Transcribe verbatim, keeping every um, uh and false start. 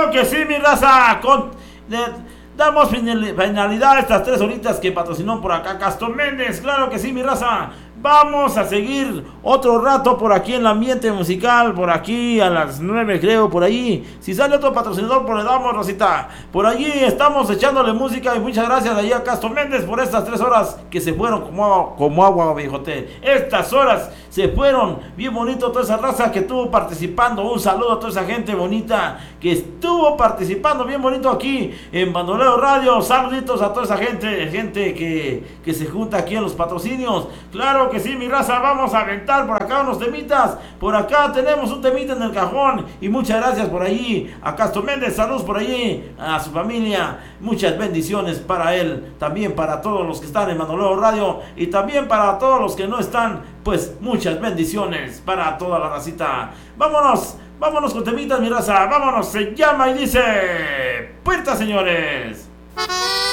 Claro que sí, mi raza. Con, de, damos finalidad a estas tres horitas que patrocinó por acá Castro Méndez. Claro que sí, mi raza. Vamos a seguir otro rato por aquí en el ambiente musical, por aquí a las nueve creo, por ahí. Si sale otro patrocinador, pues le damos, Rosita. Por allí estamos echándole música y muchas gracias allá a Castro Méndez por estas tres horas que se fueron como agua, como agua, viejote. Estas horas se fueron bien bonito, toda esa raza que estuvo participando. Un saludo a toda esa gente bonita que estuvo participando bien bonito aquí en Bandolero Radio. Saluditos a toda esa gente, gente que, que se junta aquí en los patrocinios. Claro que sí, mi raza, vamos a aventar por acá unos temitas. Por acá tenemos un temita en el cajón. Y muchas gracias por ahí a Castro Méndez. Saludos por ahí a su familia. Muchas bendiciones para él. También para todos los que están en Bandolero Radio. Y también para todos los que no están. Pues muchas bendiciones para toda la racita. Vámonos, vámonos con temitas, mi raza. Vámonos, se llama y dice: Puerta, señores.